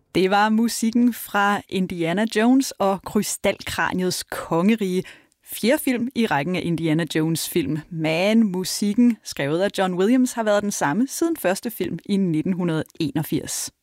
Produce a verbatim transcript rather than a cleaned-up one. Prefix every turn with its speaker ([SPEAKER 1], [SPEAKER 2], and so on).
[SPEAKER 1] Det var musikken fra Indiana Jones og Krystalkraniets kongerige. Fjerde film i rækken af Indiana Jones film, men musikken, skrevet af John Williams, har været den samme siden første film i nitten enogfirs.